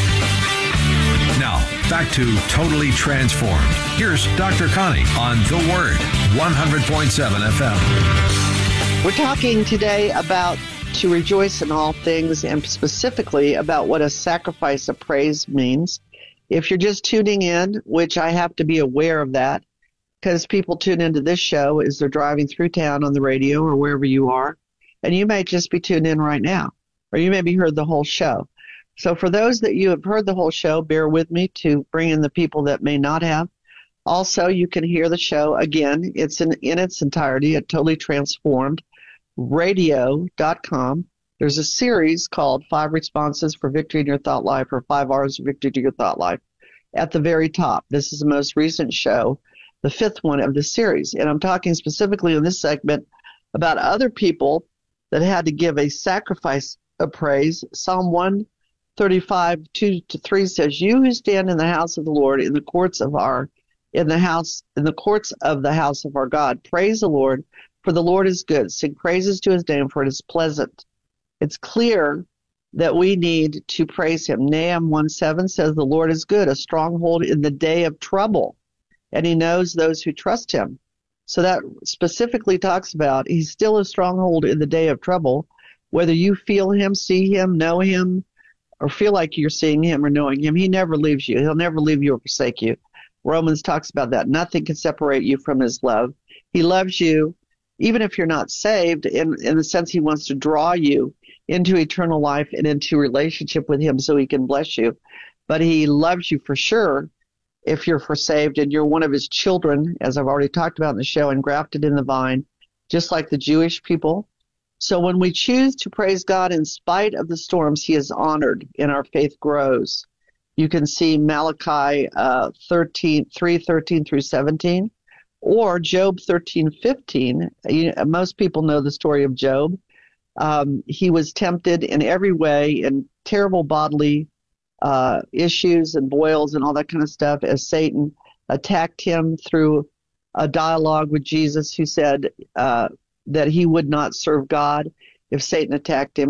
Speaker 2: Now, back to Totally Transformed. Here's Doctor Connie on The Word, one hundred point seven F M.
Speaker 1: We're talking today about to rejoice in all things, and specifically about what a sacrifice of praise means. If you're just tuning in, which I have to be aware of that, because people tune into this show as they're driving through town on the radio or wherever you are, and you may just be tuned in right now, or you maybe heard the whole show. So for those that you have heard the whole show, bear with me to bring in the people that may not have. Also, you can hear the show again. It's in, in its entirety at totally transformed radio dot com. There's a series called Five Responses for Victory in Your Thought Life, or Five Hours of Victory to Your Thought Life, at the very top. This is the most recent show, the fifth one of the series. And I'm talking specifically in this segment about other people that had to give a sacrifice of praise. Psalm one thirty-five, two to three says, "You who stand in the house of the Lord, in the courts of our, in the house, in the courts of the house of our God, praise the Lord, for the Lord is good. Sing praises to his name, for it is pleasant." It's clear that we need to praise him. Nahum one seven says, "The Lord is good, a stronghold in the day of trouble, and he knows those who trust him." So that specifically talks about he's still a stronghold in the day of trouble, whether you feel him, see him, know him, or feel like you're seeing him or knowing him. He never leaves you. He'll never leave you or forsake you. Romans talks about that. Nothing can separate you from his love. He loves you, even if you're not saved, in, in the sense he wants to draw you into eternal life and into relationship with him so he can bless you. But he loves you for sure if you're for saved and you're one of his children, as I've already talked about in the show, and grafted in the vine, just like the Jewish people. So when we choose to praise God in spite of the storms, he is honored and our faith grows. You can see Malachi uh, thirteen, three thirteen through seventeen, or Job thirteen fifteen. You know, most people know the story of Job. Um, he was tempted in every way, in terrible bodily uh, issues and boils and all that kind of stuff, as Satan attacked him through a dialogue with Jesus, who said uh, that he would not serve God if Satan attacked him.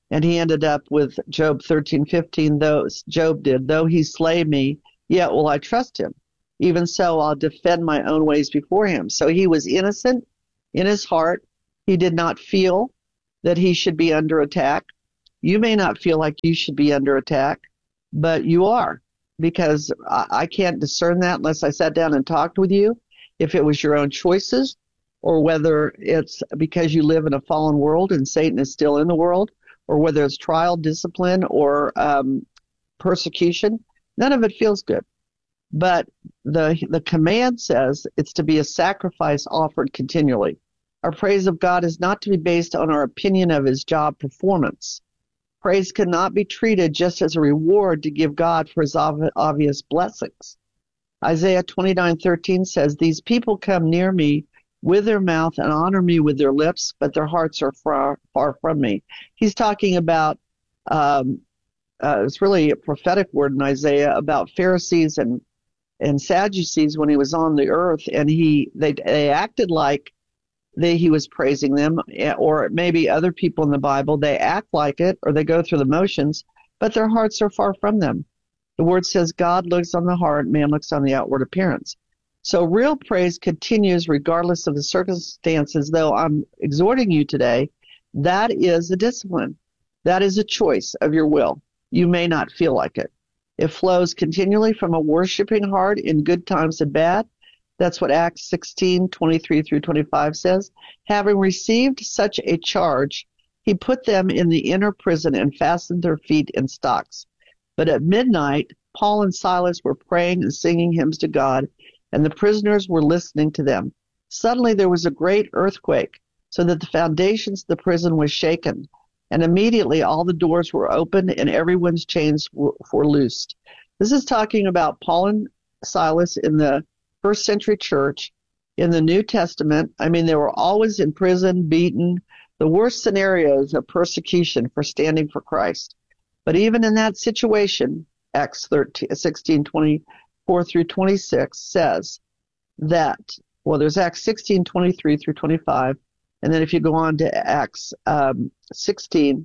Speaker 1: And he ended up with Job thirteen fifteen, though Job did, though he slay me, yet will I trust him. Even so, I'll defend my own ways before him. So he was innocent in his heart. He did not feel that he should be under attack. You may not feel like you should be under attack, but you are, because I can't discern that unless I sat down and talked with you, if it was your own choices or whether it's because you live in a fallen world and Satan is still in the world, or whether it's trial, discipline, or um, persecution. None of it feels good. But the the command says it's to be a sacrifice offered continually. Our praise of God is not to be based on our opinion of his job performance. Praise cannot be treated just as a reward to give God for his ob- obvious blessings. Isaiah twenty-nine thirteen says, "These people come near me with their mouth and honor me with their lips, but their hearts are far, far from me." He's talking about, um, uh, it's really a prophetic word in Isaiah about Pharisees and, and Sadducees when he was on the earth, and he they, they acted like they, he was praising them, or maybe other people in the Bible, they act like it, or they go through the motions, but their hearts are far from them. The word says God looks on the heart, man looks on the outward appearance. So real praise continues regardless of the circumstances, though I'm exhorting you today, that is a discipline. That is a choice of your will. You may not feel like it. It flows continually from a worshiping heart in good times and bad. That's what Acts sixteen, twenty-three through twenty-five says. Having received such a charge, he put them in the inner prison and fastened their feet in stocks. But at midnight, Paul and Silas were praying and singing hymns to God, and the prisoners were listening to them. Suddenly there was a great earthquake, so that the foundations of the prison was shaken, and immediately all the doors were opened and everyone's chains were, were loosed. This is talking about Paul and Silas in the first century church in the New Testament. I mean, they were always in prison, beaten, the worst scenarios of persecution for standing for Christ. But even in that situation, Acts sixteen, twenty-four through twenty-six says that, well, there's Acts sixteen, twenty-three through twenty-five, and then if you go on to Acts um, sixteen,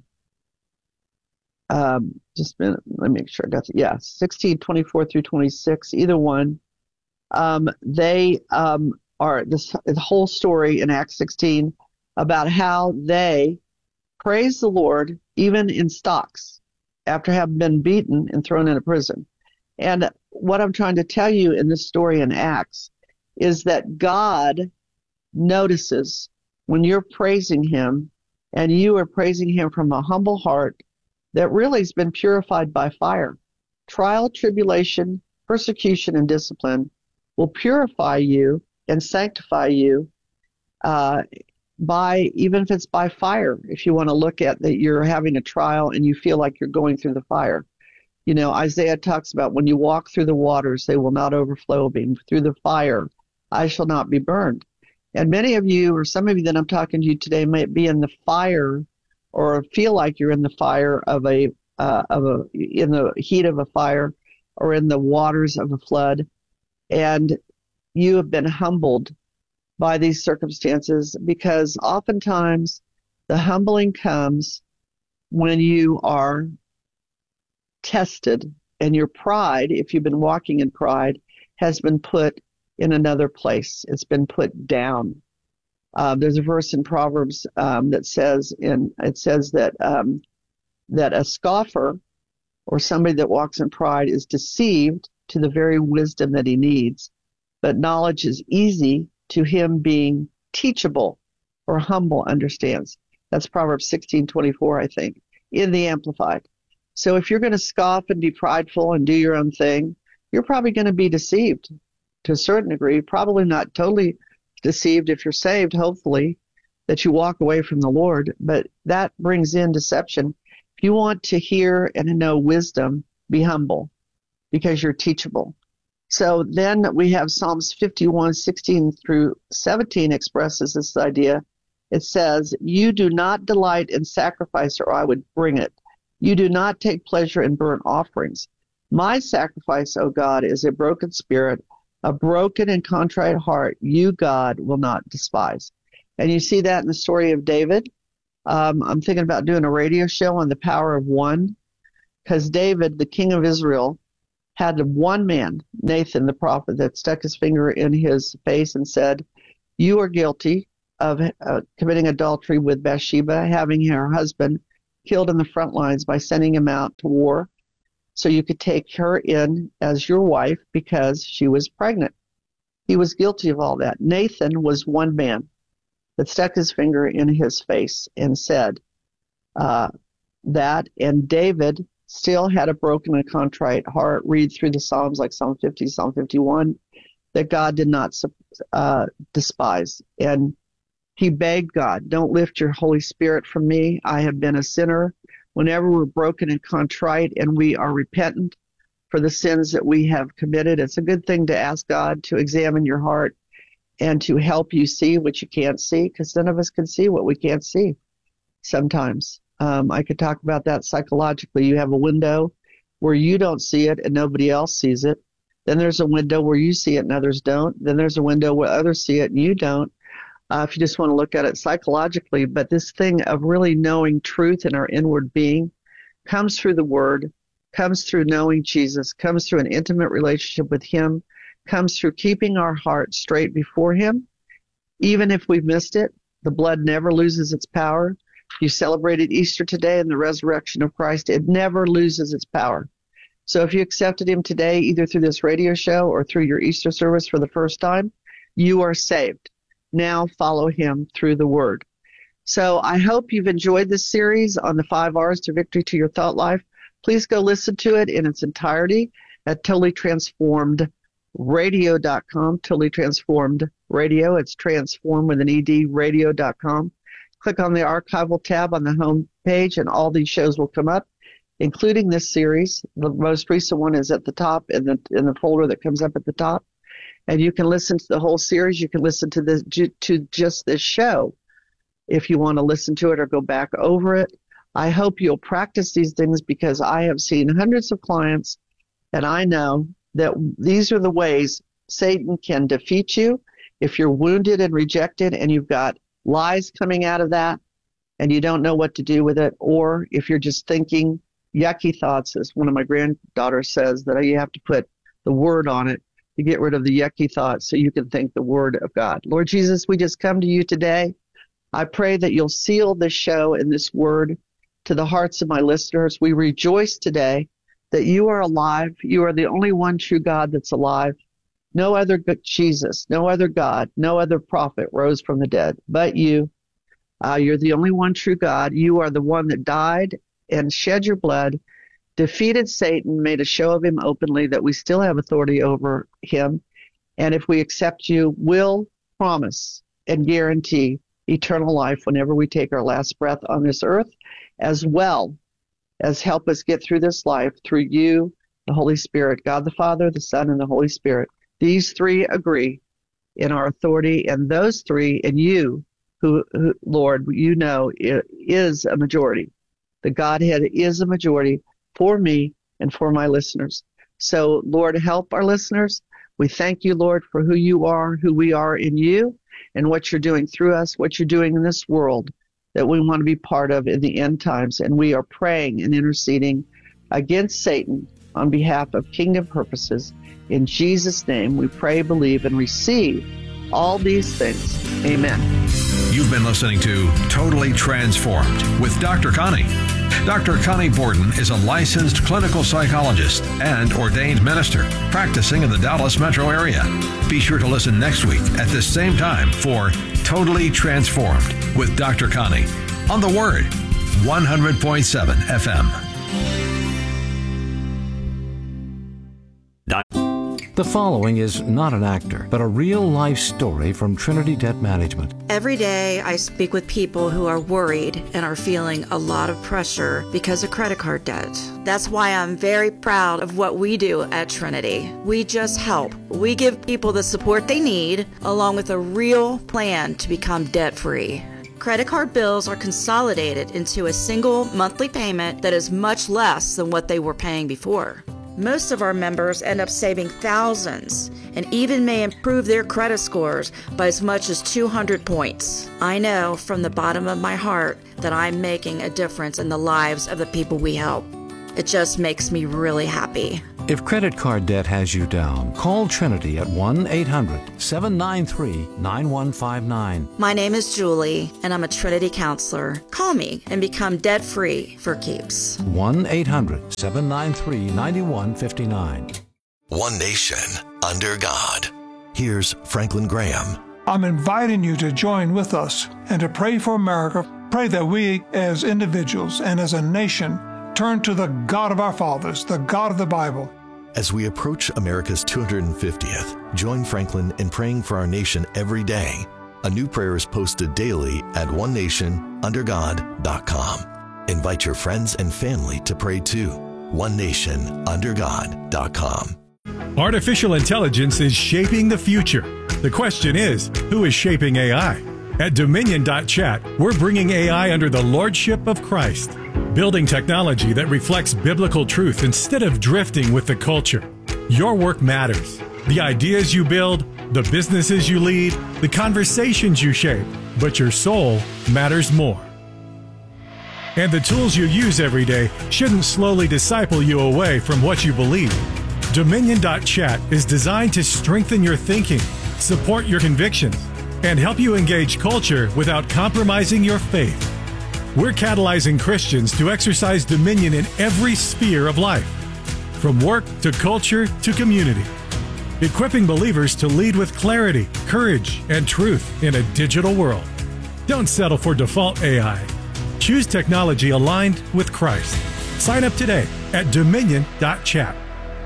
Speaker 1: um, just a minute, let me make sure I got the, yeah, sixteen, twenty-four through twenty-six, either one, um, they um, are, this the whole story in Acts sixteen about how they praise the Lord even in stocks after having been beaten and thrown into prison. And what I'm trying to tell you in this story in Acts is that God notices when you're praising him and you are praising him from a humble heart that really has been purified by fire. Trial, tribulation, persecution, and discipline will purify you and sanctify you uh, by, even if it's by fire, if you want to look at that you're having a trial and you feel like you're going through the fire. You know, Isaiah talks about when you walk through the waters, they will not overflow me. Through the fire, I shall not be burned. And many of you, or some of you that I'm talking to you today, might be in the fire or feel like you're in the fire of a, uh, of a, in the heat of a fire or in the waters of a flood. And you have been humbled by these circumstances, because oftentimes the humbling comes when you are tested and your pride, if you've been walking in pride, has been put in another place. It's been put down. Uh, there's a verse in Proverbs um, that says, in, it says that um, that a scoffer or somebody that walks in pride is deceived to the very wisdom that he needs, but knowledge is easy to him being teachable or humble understands. That's Proverbs sixteen twenty-four, I think, in the Amplified. So if you're going to scoff and be prideful and do your own thing, you're probably going to be deceived to a certain degree, probably not totally deceived if you're saved, hopefully, that you walk away from the Lord, but that brings in deception. If you want to hear and know wisdom, be humble, because you're teachable. So then we have Psalms fifty-one, sixteen through seventeen expresses this idea. It says, "You do not delight in sacrifice, or I would bring it. You do not take pleasure in burnt offerings. My sacrifice, O God, is a broken spirit, a broken and contrite heart. You, God, will not despise." And you see that in the story of David. Um, I'm thinking about doing a radio show on the power of one, because David, the king of Israel, had one man, Nathan the prophet, that stuck his finger in his face and said, you are guilty of uh, committing adultery with Bathsheba, having her husband killed in the front lines by sending him out to war so you could take her in as your wife because she was pregnant. He was guilty of all that. Nathan was one man that stuck his finger in his face and said uh, that, and David still had a broken and contrite heart. Read through the Psalms like Psalm fifty, Psalm fifty-one, that God did not uh, despise. And he begged God, don't lift your Holy Spirit from me. I have been a sinner. Whenever we're broken and contrite and we are repentant for the sins that we have committed, it's a good thing to ask God to examine your heart and to help you see what you can't see, because none of us can see what we can't see sometimes. Um, I could talk about that psychologically. You have a window where you don't see it and nobody else sees it. Then there's a window where you see it and others don't. Then there's a window where others see it and you don't. Uh, if you just want to look at it psychologically. But this thing of really knowing truth in our inward being comes through the Word, comes through knowing Jesus, comes through an intimate relationship with Him, comes through keeping our heart straight before Him. Even if we've missed it, the blood never loses its power. You celebrated Easter today and the resurrection of Christ. It never loses its power. So if you accepted Him today, either through this radio show or through your Easter service for the first time, you are saved. Now follow Him through the Word. So I hope you've enjoyed this series on the five R's to victory to your thought life. Please go listen to it in its entirety at totally transformed radio dot com, Totally Transformed Radio. It's transformed with an E D, radio dot com. Click on the archival tab on the home page and all these shows will come up, including this series. The most recent one is at the top in the in the folder that comes up at the top. And you can listen to the whole series. You can listen to this to just this show if you want to listen to it or go back over it. I hope you'll practice these things, because I have seen hundreds of clients, and I know that these are the ways Satan can defeat you. If you're wounded and rejected and you've got lies coming out of that and you don't know what to do with it, or if you're just thinking yucky thoughts, as one of my granddaughters says, that you have to put the Word on it to get rid of the yucky thoughts so you can think the Word of God. Lord Jesus, we just come to you today. I pray that you'll seal this show and this word to the hearts of my listeners. We rejoice today that you are alive. You are the only one true God that's alive. No other Jesus, no other God, no other prophet rose from the dead but you. Uh, you're the only one true God. You are the one that died and shed your blood, defeated Satan, made a show of him openly, that we still have authority over him. And if we accept you, will promise and guarantee eternal life whenever we take our last breath on this earth, as well as help us get through this life through you, the Holy Spirit, God the Father, the Son, and the Holy Spirit. These three agree in our authority, and those three, and you, who, who Lord, you know, is a majority. The Godhead is a majority for me and for my listeners. So, Lord, help our listeners. We thank you, Lord, for who you are, who we are in you, and what you're doing through us, what you're doing in this world that we want to be part of in the end times. And we are praying and interceding against Satan on behalf of kingdom purposes. In Jesus' name, we pray, believe, and receive all these things. Amen.
Speaker 2: You've been listening to Totally Transformed with Doctor Connie. Doctor Connie Borden is a licensed clinical psychologist and ordained minister practicing in the Dallas metro area. Be sure to listen next week at this same time for Totally Transformed with Doctor Connie on The Word, one hundred point seven F M.
Speaker 3: The following is not an actor, but a real-life story from Trinity Debt Management.
Speaker 4: Every day I speak with people who are worried and are feeling a lot of pressure because of credit card debt. That's why I'm very proud of what we do at Trinity. We just help. We give people the support they need, along with a real plan to become debt-free. Credit card bills are consolidated into a single monthly payment that is much less than what they were paying before. Most of our members end up saving thousands and even may improve their credit scores by as much as two hundred points. I know from the bottom of my heart that I'm making a difference in the lives of the people we help. It just makes me really happy.
Speaker 3: If credit card debt has you down, call Trinity at one eight hundred seven nine three nine one five nine.
Speaker 4: My name is Julie, and I'm a Trinity counselor. Call me and become debt-free for keeps.
Speaker 3: one eight hundred seven nine three nine one five nine.
Speaker 5: One nation under God. Here's Franklin Graham.
Speaker 6: I'm inviting you to join with us and to pray for America. Pray that we as individuals and as a nation turn to the God of our fathers, the God of the Bible.
Speaker 5: As we approach America's two hundred fiftieth, join Franklin in praying for our nation every day. A new prayer is posted daily at one nation under god dot com. Invite your friends and family to pray too. one nation under god dot com.
Speaker 7: Artificial intelligence is shaping the future. The question is, who is shaping A I? At Dominion dot chat, we're bringing A I under the lordship of Christ, building technology that reflects biblical truth instead of drifting with the culture. Your work matters. The ideas you build, the businesses you lead, the conversations you shape, but your soul matters more. And the tools you use every day shouldn't slowly disciple you away from what you believe. Dominion dot chat is designed to strengthen your thinking, support your convictions, and help you engage culture without compromising your faith. We're catalyzing Christians to exercise dominion in every sphere of life, from work to culture to community, equipping believers to lead with clarity, courage, and truth in a digital world. Don't settle for default A I. Choose technology aligned with Christ. Sign up today at Dominion dot chat.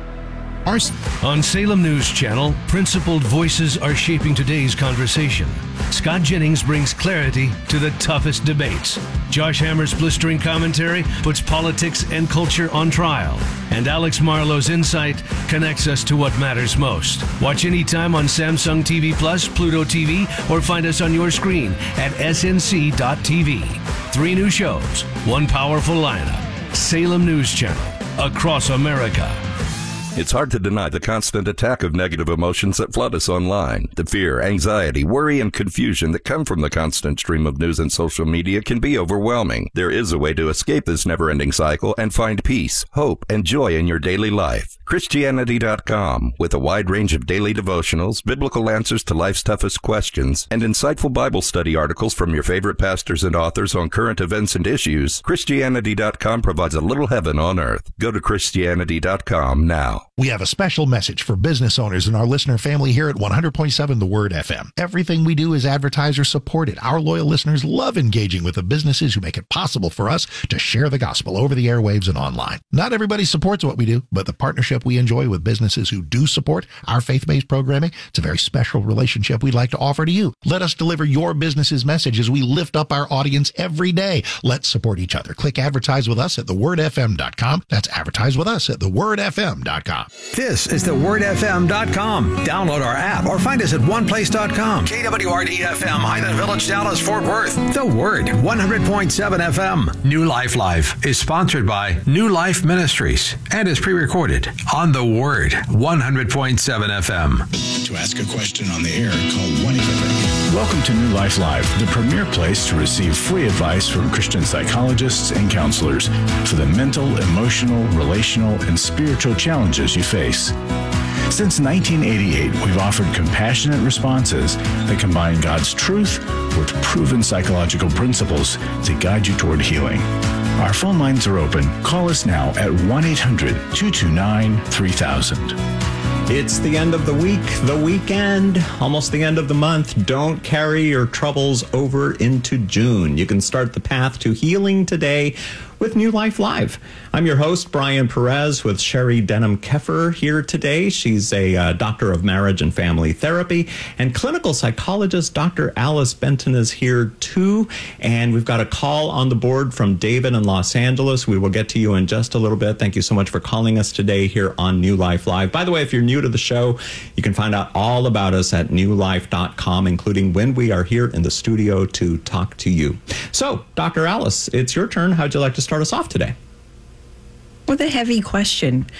Speaker 8: On Salem News Channel, principled voices are shaping today's conversation. Scott Jennings brings clarity to the toughest debates. Josh Hammer's blistering commentary puts politics and culture on trial. And Alex Marlowe's insight connects us to what matters most. Watch anytime on Samsung T V Plus, Pluto T V, or find us on your screen at S N C dot T V. Three new shows, one powerful lineup. Salem News Channel, across America.
Speaker 9: It's hard to deny the constant attack of negative emotions that flood us online. The fear, anxiety, worry, and confusion that come from the constant stream of news and social media can be overwhelming. There is a way to escape this never-ending cycle and find peace, hope, and joy in your daily life. Christianity dot com, with a wide range of daily devotionals, biblical answers to life's toughest questions, and insightful Bible study articles from your favorite pastors and authors on current events and issues, Christianity dot com provides a little heaven on earth. Go to Christianity dot com now.
Speaker 10: We have a special message for business owners and our listener family here at one hundred point seven The Word F M. Everything we do is advertiser supported. Our loyal listeners love engaging with the businesses who make it possible for us to share the gospel over the airwaves and online. Not everybody supports what we do, but the partnership we enjoy with businesses who do support our faith-based programming, it's a very special relationship we'd like to offer to you. Let us deliver your business's message as we lift up our audience every day. Let's support each other. Click advertise with us at the word f m dot com. That's advertise with us at the word f m dot com.
Speaker 24: This is the word f m dot com. Download our app or find us at one place dot com. K W R D F M, Highland Village, Dallas, Fort Worth. The Word, one hundred point seven F M. New Life Live is sponsored by New Life Ministries and is pre-recorded on The Word, one hundred point seven F M.
Speaker 25: To ask a question on the air, call one eight hundred. Welcome to New Life Live, the premier place to receive free advice from Christian psychologists and counselors for the mental, emotional, relational, and spiritual challenges you face. Since nineteen eighty-eight, we've offered compassionate responses that combine God's truth with proven psychological principles to guide you toward healing. Our phone lines are open. Call us now at one eight hundred two two nine three thousand.
Speaker 26: It's the end of the week, the weekend, almost the end of the month. Don't carry your troubles over into June. You can start the path to healing today with New Life Live. I'm your host, Brian Perez, with Sherry Denham-Keffer here today. She's a uh, doctor of marriage and family therapy, and clinical psychologist Doctor Alice Benton is here too. And we've got a call on the board from David in Los Angeles. We will get to you in just a little bit. Thank you so much for calling us today here on New Life Live. By the way, if you're new to the show, you can find out all about us at new life dot com, including when we are here in the studio to talk to you. So, Doctor Alice, it's your turn. How'd you like to start us off today?
Speaker 27: With a heavy question.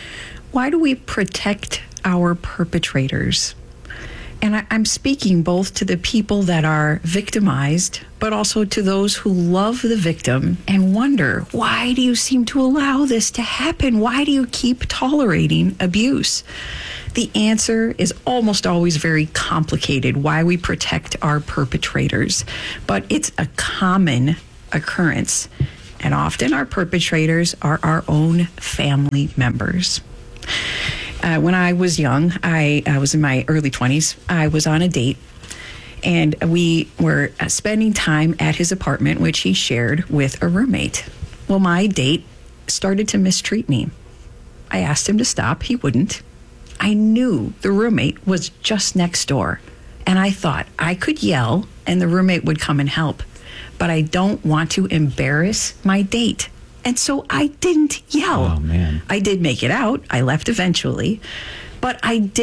Speaker 11: why do we protect our perpetrators? And I, I'm speaking both to the people that are victimized, but also to those who love the victim and wonder, why do you seem to allow this to happen? Why do you keep tolerating abuse? The answer is almost always very complicated, why we protect our perpetrators. But it's a common occurrence. And often our perpetrators are our own family members. Uh, when I was young, I, I was in my early twenties, I was on a date, and we were uh, spending time at his apartment, which he shared with a roommate. Well, my date started to mistreat me. I asked him to stop. He wouldn't. I knew the roommate was just next door, and I thought I could yell and the roommate would come and help, but I don't want to embarrass my date. And so I didn't yell.
Speaker 26: Oh, man.
Speaker 11: I did make it out. I left eventually, but I did